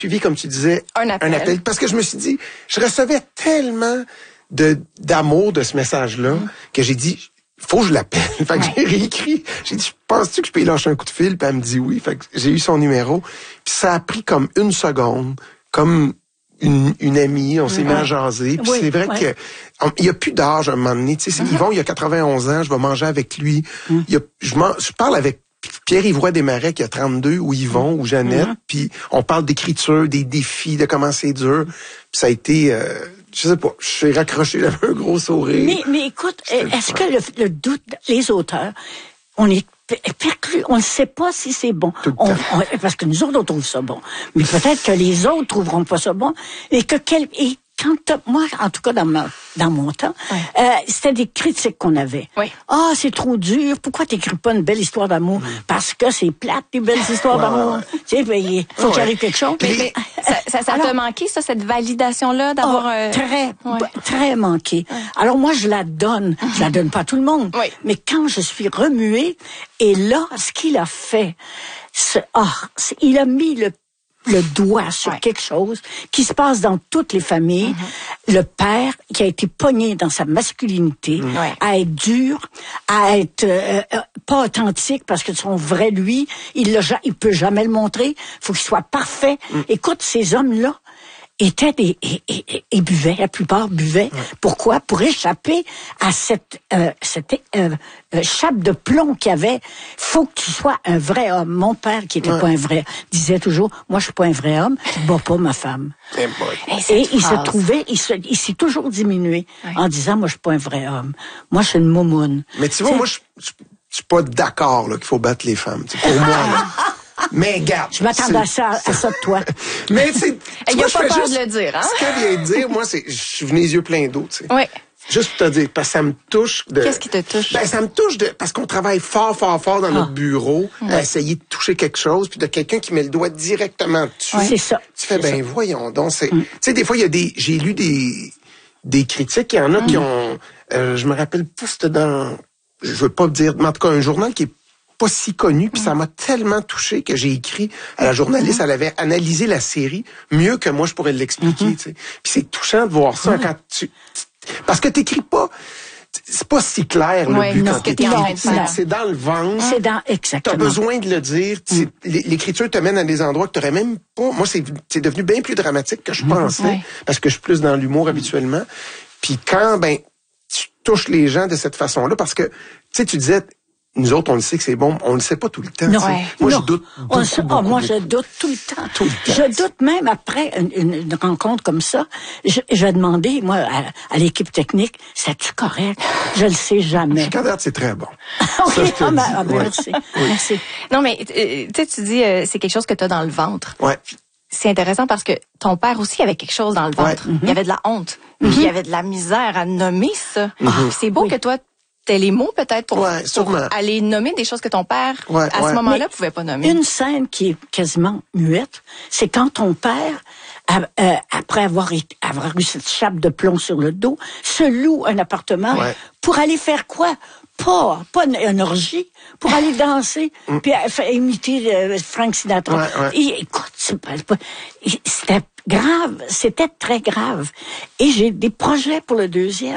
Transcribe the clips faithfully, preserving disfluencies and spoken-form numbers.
suivi, comme tu disais, un appel. un appel. Parce que je me suis dit, je recevais tellement de d'amour de ce message-là mm. que j'ai dit, faut que je l'appelle. Fait que ouais. j'ai réécrit. J'ai dit, penses-tu que je peux y lâcher un coup de fil? Puis elle me dit oui. Fait que j'ai eu son numéro. Puis ça a pris comme une seconde, comme une, une amie. On s'est ouais. mis à jaser. Puis oui, c'est vrai ouais. que il y a plus d'âge à un moment donné. Tu sais, mm-hmm. Yvon, il y a quatre-vingt-onze ans. Je vais manger avec lui. Mm. Il y a, je, je parle avec Pierre-Yves Desmarais qui a trente-deux, ou Yvon, ou Jeannette. Mm-hmm. Puis on parle d'écriture, des défis, de comment c'est dur. Puis ça a été... Euh, je sais pas, je suis raccroché, j'avais un gros sourire. Mais, mais écoute, est-ce que le, le doute, les auteurs, on est perclus, on ne sait pas si c'est bon. On, on, parce que nous autres, on trouve ça bon. Mais peut-être que les autres trouveront pas ça bon. Et que quel, et quand, moi, en tout cas, dans ma, dans mon temps, ouais. euh, c'était des critiques qu'on avait. Oui. Ah, c'est trop dur. Pourquoi t'écris pas une belle histoire d'amour? Mm. Parce que c'est plate, les belles histoires ouais. d'amour. Tu sais, il faut ouais. qu'il arrive quelque chose. Mais, mais ça, ça, ça Alors, t'a manqué, ça, cette validation-là, d'avoir... Oh, euh... Très, ouais. très manqué. Ouais. Alors moi, je la donne. Je la donne pas à tout le monde. Oui. Mais quand je suis remuée, et là, ce qu'il a fait, c'est, oh, c'est, il a mis le le doigt sur ouais. quelque chose qui se passe dans toutes les familles. Mm-hmm. Le père qui a été pogné dans sa masculinité, mm-hmm. à être dur, à être euh, pas authentique parce que son vrai lui, il l'a, il peut jamais le montrer. Faut qu'il soit parfait. Mm. Écoute, ces hommes-là étaient des et, et, et buvaient, la plupart buvaient. Ouais. Pourquoi? Pour échapper à cette euh, cette euh, euh, chape de plomb qu'il y avait. Faut que tu sois un vrai homme. Mon père, qui était ouais. pas un vrai, disait toujours, moi je suis pas un vrai homme, je bats pas ma femme. Et, et, et il se trouvait, il, se, il s'est toujours diminué ouais. en disant, moi je suis pas un vrai homme. Moi je suis une moumoune. Mais tu vois, moi je suis pas d'accord là qu'il faut battre les femmes. T'sais, pour moi. Là. Mais regarde. Je m'attendais à ça, à ça de toi. Mais tu il n'y a pas peur juste, de le dire, hein? Ce qu'elle vient de dire, moi, c'est, je suis venu les yeux pleins d'eau, tu sais. Oui. Juste pour te dire, parce que ça me touche de... Qu'est-ce qui te touche? Ben, ça me touche de, parce qu'on travaille fort, fort, fort dans ah. notre bureau, ouais. à essayer de toucher quelque chose, puis de quelqu'un qui met le doigt directement dessus. Ouais. C'est ça. Tu fais, c'est ben, ça. voyons donc, c'est, mm. tu sais, des fois, il y a des, j'ai lu des, des critiques, il y en a mm. qui ont, euh, je me rappelle pas, c'était dans, je veux pas dire, mais en tout cas, un journal qui est pas si connu, puis ça m'a tellement touché que j'ai écrit à la journaliste, mm-hmm. elle avait analysé la série mieux que moi je pourrais l'expliquer, mm-hmm. tu sais. Puis c'est touchant de voir ça mm-hmm. quand tu, parce que t'écris pas, c'est pas si clair le ouais, but non, quand t'écris, c'est, c'est dans le ventre. C'est dans exactement. T'as besoin de le dire. Mm. L'écriture te mène à des endroits que t'aurais même pas. Moi, c'est, c'est devenu bien plus dramatique que je pensais, mm-hmm. parce que je suis plus dans l'humour habituellement. Puis quand ben tu touches les gens de cette façon-là, parce que tu sais, tu disais. Nous autres, on le sait que c'est bon, on le sait pas tout le temps. Non, ouais. Moi, non. je doute beaucoup, on se, beaucoup, oh, moi, beaucoup. je doute tout le temps. Tout le temps. Je doute même après une, une rencontre comme ça. Je, je vais demander, moi, à, à l'équipe technique, c'est-tu correct? Je le sais jamais. Jusqu'à c'est très bon. OK, ça, je te ah, ben, dis. ah, ben, ouais. merci. Oui. Merci. Non, mais tu sais, tu dis, euh, c'est quelque chose que tu as dans le ventre. Ouais. C'est intéressant parce que ton père aussi avait quelque chose dans le ventre. Ouais. Il y avait de la honte. Mm-hmm. Puis il y avait de la misère à nommer ça. Mm-hmm. C'est beau oui. que toi, t'as les mots peut-être pour, ouais, pour aller nommer des choses que ton père, ouais, à ouais. ce moment-là, Mais pouvait pas nommer. Une scène qui est quasiment muette, c'est quand ton père, euh, après avoir, été, avoir eu cette chape de plomb sur le dos, se loue un appartement ouais. pour aller faire quoi? Pas, pas une, une orgie, pour aller danser, mm. puis euh, imiter euh, Frank Sinatra. Ouais, ouais. Et, écoute, c'est pas, pas, c'était grave, c'était très grave. Et j'ai des projets pour le deuxième.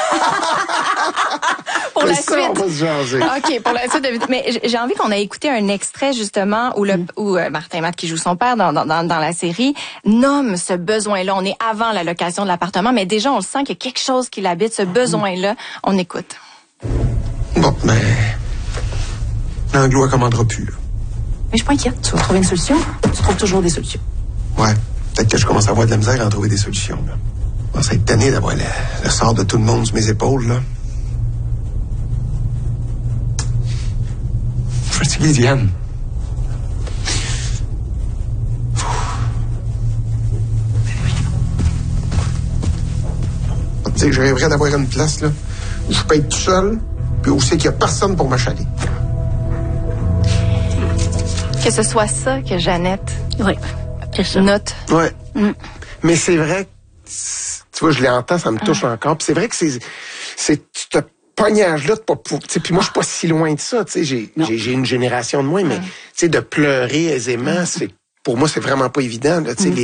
pour la ça, suite. On va se jaser. OK, pour la suite. Mais j'ai envie qu'on ait écouté un extrait, justement, où, le, mm. où euh, Martin Matt, qui joue son père dans, dans, dans la série, nomme ce besoin-là. On est avant la location de l'appartement, mais déjà, on le sent qu'il y a quelque chose qui l'habite, ce besoin-là. On écoute. Bon, mais... L'Anglo, elle commandera plus, là. Mais je suis pas inquiète. Tu vas trouver une solution. Tu trouves toujours des solutions. Ouais. Peut-être que je commence à avoir de la misère à en trouver des solutions, là. Je commence à être tanné d'avoir le, le sort de tout le monde sur mes épaules, là. Je suis fatigué, Diane. On te dit que je rêverais d'avoir une place, là, où je peux être tout seul, puis où c'est qu'il n'y a personne pour m'achaler. Que ce soit ça que Jeannette oui, c'est ça. note. Ouais. Mm. Mais c'est vrai, tu vois, je l'entends, ça me touche ah. encore. Puis c'est vrai que c'est, c'est ce pognage-là de pas pour, tu sais, puis moi je suis pas si loin de ça, tu sais, j'ai, j'ai, j'ai une génération de moins, mais tu sais, de pleurer aisément, c'est, pour moi c'est vraiment pas évident, là, tu sais. Mm.